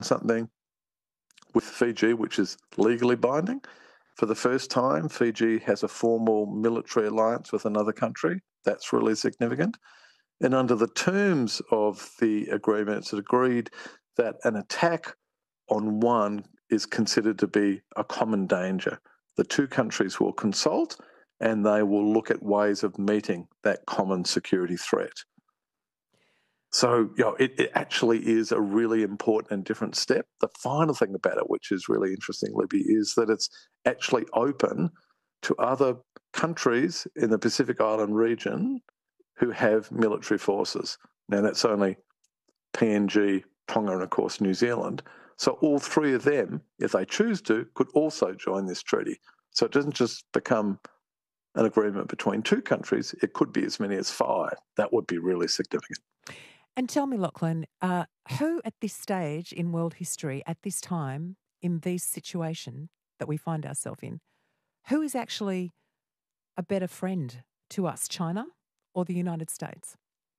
something with Fiji, which is legally binding. For the first time, Fiji has a formal military alliance with another country. That's really significant. And under the terms of the agreement, it's agreed that an attack on one is considered to be a common danger. The two countries will consult and they will look at ways of meeting that common security threat. So, it actually is a really important and different step. The final thing about it, which is really interesting, Libby, is that it's actually open to other countries in the Pacific Island region who have military forces. Now, that's only PNG, Tonga, and, of course, New Zealand. So all three of them, if they choose to, could also join this treaty. So it doesn't just become an agreement between two countries. It could be as many as 5. That would be really significant. And tell me, Lachlan, who at this stage in world history, at this time, in this situation that we find ourselves in, who is actually a better friend to us, China or the United States?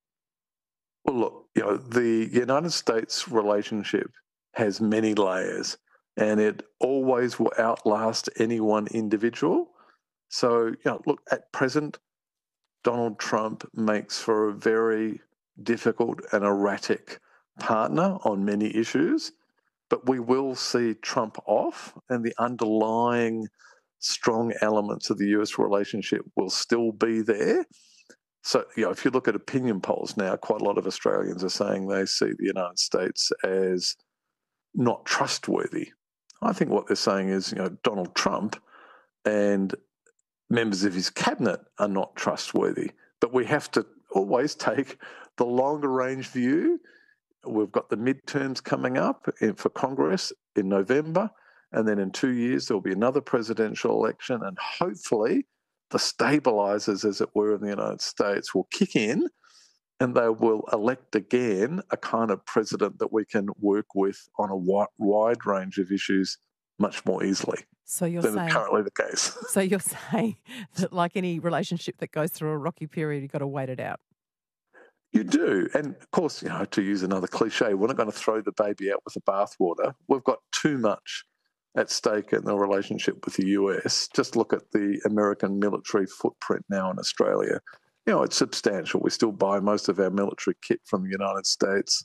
Well, look, the United States relationship has many layers and it always will outlast any one individual. So, look, at present, Donald Trump makes for a very difficult and erratic partner on many issues, but we will see Trump off and the underlying strong elements of the US relationship will still be there. So, if you look at opinion polls now, quite a lot of Australians are saying they see the United States as not trustworthy. I think what they're saying is, Donald Trump and members of his cabinet are not trustworthy. But we have to always take the longer range view. We've got the midterms coming up for Congress in November, and then in 2 years there'll be another presidential election, and hopefully the stabilisers, as it were, in the United States will kick in and they will elect again a kind of president that we can work with on a wide range of issues much more easily than is currently the case. So you're saying that like any relationship that goes through a rocky period, you've got to wait it out? You do. And of course, to use another cliche, we're not going to throw the baby out with the bathwater. We've got too much at stake in the relationship with the US. Just look at the American military footprint now in Australia. It's substantial. We still buy most of our military kit from the United States.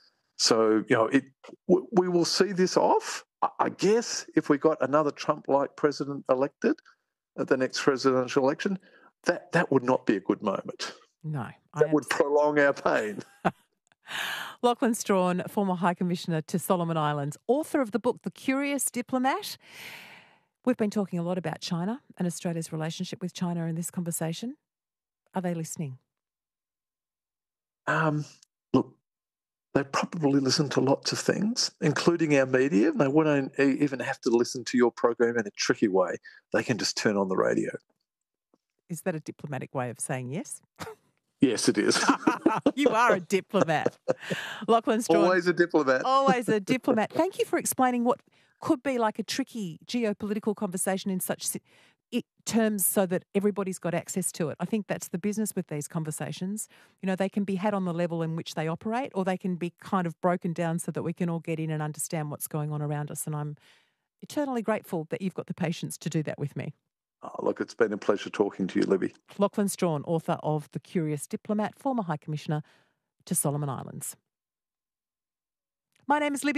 So, we will see this off. I guess if we got another Trump-like president elected at the next presidential election, that would not be a good moment. No. That would prolong our pain. Lachlan Strachan, former High Commissioner to Solomon Islands, author of the book The Curious Diplomat. We've been talking a lot about China and Australia's relationship with China in this conversation. Are they listening? Look, they probably listen to lots of things, including our media. They won't even have to listen to your program in a tricky way. They can just turn on the radio. Is that a diplomatic way of saying yes? Yes, it is. You are a diplomat. Lachlan Strachan. Always a diplomat. Always a diplomat. Thank you for explaining what could be like a tricky geopolitical conversation in such terms so that everybody's got access to it. I think that's the business with these conversations. They can be had on the level in which they operate, or they can be kind of broken down so that we can all get in and understand what's going on around us. And I'm eternally grateful that you've got the patience to do that with me. Oh, look, it's been a pleasure talking to you, Libby. Lachlan Strachan, author of The Curious Diplomat, former High Commissioner to Solomon Islands. My name is Libby.